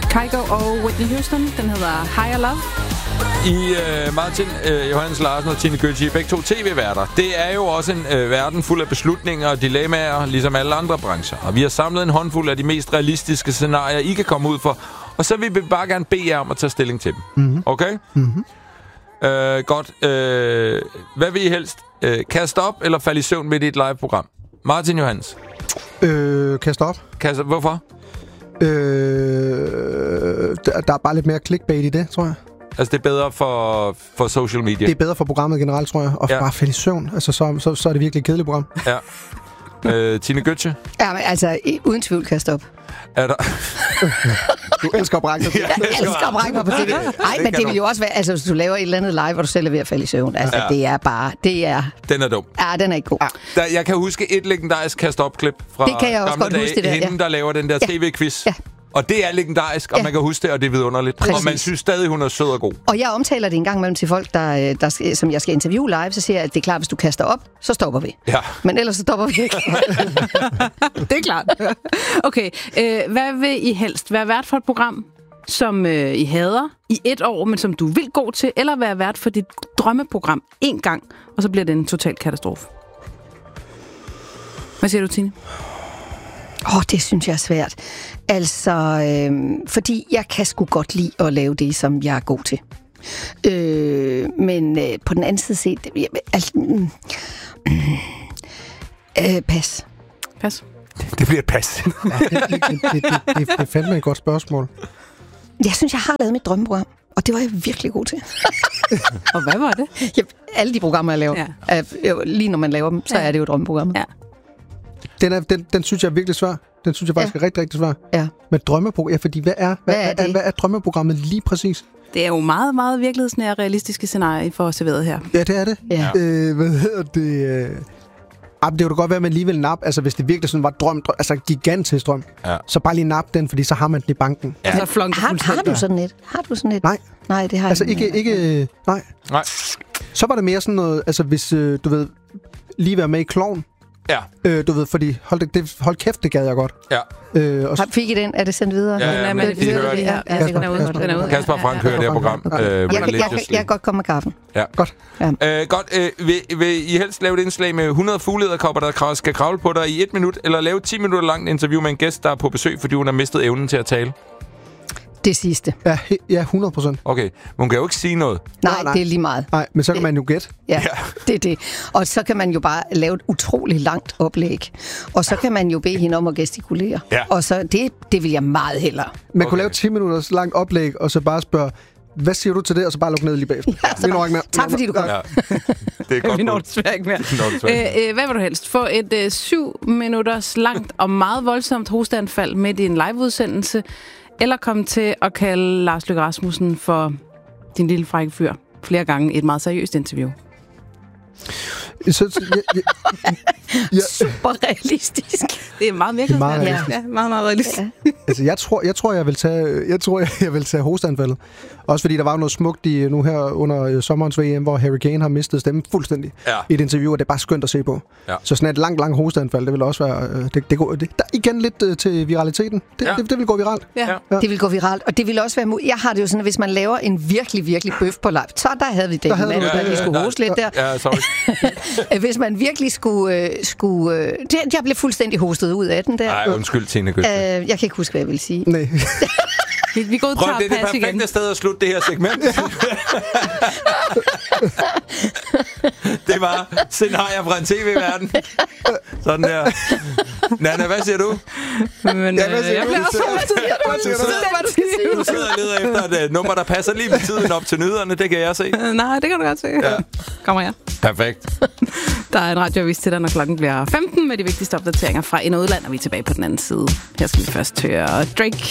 Kygo og Whitney Houston. Den hedder Higher Love. Martin Johannes Larsen og Tine Gøtzsche, begge to tv-værter. Det er jo også en verden fuld af beslutninger og dilemmaer, ligesom alle andre brancher. Og vi har samlet en håndfuld af de mest realistiske scenarier, I kan komme ud for. Og så vil vi bare gerne bede jer om at tage stilling til dem. Mm-hmm. Okay? Mm-hmm. Godt. Hvad vil I helst? Kaste op eller falde i søvn midt i et live-program? Martin Johannes. Kaste op. Hvorfor? Der er bare lidt mere clickbait i det, tror jeg. Altså, det er bedre for social media? Det er bedre for programmet generelt, tror jeg. Og bare falde i søvn. Altså, så er det virkelig et kedeligt program. Ja. Tine Gøtzsche? Ja, men altså, uden tvivl kaste op. Er der... Du elsker at brække dig. Jeg elsker at brække mig på tv. Nej, men det vil jo også være... Altså, hvis du laver et eller andet live, hvor du selv er ved at falde i søvn. Altså, det er bare... Den er dum. Ja, den er ikke god. Jeg kan huske et legendarisk kast-op-klip fra det kan jeg også godt huske, det der. Hende, der laver den der tv-quiz. Ja. Og det er legendarisk, og man kan huske det, og det er vidunderligt. Præcis. Og man synes stadig, hun er sød og god. Og jeg omtaler det en gang imellem til folk, som jeg skal interviewe live, så siger jeg, at det er klart, hvis du kaster op, så stopper vi. Ja. Men ellers så stopper vi ikke. Det er klart. Okay, hvad vil I helst? Være vært for et program, som I hader i 1 år, men som du vil gå til, eller være vært for dit drømmeprogram 1 gang, og så bliver det en total katastrofe? Hvad siger du, Tine? Det synes jeg er svært. Altså, fordi jeg kan sgu godt lide at lave det, som jeg er god til. Men på den anden side set... Pas. Pas. Det bliver et pas. Det er fandme et godt spørgsmål. Jeg synes, jeg har lavet mit drømmeprogram, og det var jeg virkelig god til. Og hvad var det? Ja, alle de programmer, jeg laver. Ja. Lige når man laver dem, så er det jo drømmeprogrammet. Ja. Den synes jeg er virkelig svær. Den synes jeg faktisk er rigtig, rigtig svær. Ja. Men drømmeprogram, fordi hvad er drømmeprogrammet lige præcis? Det er jo meget, meget virkelighedsnære realistiske scenarier, I får serveret her. Ja, det er det. Ja. Hvad hedder det? Det kunne da godt være, at man alligevel nap. Altså, hvis det virkelig sådan var drøm, altså gigantisk drøm, så bare lige nap den, fordi så har man den i banken. Ja. Har du sådan et? Har du sådan et? Nej, det har jeg ikke. Nej. Så var det mere sådan noget, altså hvis du ved, lige være med i Klovn. Ja. Du ved, fordi hold kæft, det gad jeg godt. Ja. Fik I den? Er det sendt videre? Ja, men det hører det her. Kasper og Frank hører det her program. Jeg kan godt komme med kaffen. Ja. Godt. Ja. Godt. Vil I helst lave et indslag med 100 fuglederkopper, der skal kravle på dig i 1 minut, eller lave 10 minutter langt interview med en gæst, der er på besøg, fordi hun har mistet evnen til at tale? Det sidste. Ja, 100%. Okay, men hun kan jo ikke sige noget. Nej, det er lige meget. Nej, men så kan man jo gætte. Ja, det er det. Og så kan man jo bare lave et utroligt langt oplæg. Og så kan man jo bede hende om at gestikulere. Ja. Og så det vil jeg meget hellere. Man kunne lave 10 minutters langt oplæg, og så bare spørge, hvad siger du til det? Og så bare lukke ned lige bagefter. Ja, tak fordi du kom. Ja. Det er godt. Vi når desværre ikke mere. Hvad vil du helst? Få et 7 minutters langt og meget voldsomt hosteanfald midt i en liveudsendelse, eller komme til at kalde Lars Løkke Rasmussen for din lille frække fyr flere gange i et meget seriøst interview? Super realistisk. Det er meget virkelig. Ja, meget realistisk. Ja. Altså, jeg tror, jeg vil tage hosteanfaldet. Også fordi der var noget smukt nu her under sommerens VM, hvor Harry Kane har mistet stemmen fuldstændig i et interview, og det er bare skønt at se på. Ja. Så sådan et langt hosteanfald, det vil også være... der igen lidt til viraliteten. Det vil gå viralt. Ja. Det vil gå viralt, og det vil også være... Jeg har det jo sådan, at hvis man laver en virkelig, virkelig bøf på live, så der havde vi den mand, der skulle hoste lidt der. Ja, sorry. Hvis man virkelig skulle jeg blev fuldstændig hostet ud af den der. Nej, undskyld, Tine Gøtzsche. Jeg kan ikke huske, hvad jeg vil sige. Nej. Vi går ud og tager pas igen. Det er det perfekte sted at slutte det her segment. Det var scenarier fra en tv-verden. Sådan der. Nana, hvad siger du? Men, jeg bliver også Du sidder og leder efter et nummer, der passer lige med tiden op til nyderne. Det kan jeg se. Nej, det kan du godt se. Ja. Kommer her. Perfekt. Der er en radioavis til dig, når klokken bliver 15 med de vigtigste opdateringer fra ind- og udland, og vi er tilbage på den anden side. Her skal vi først høre Drake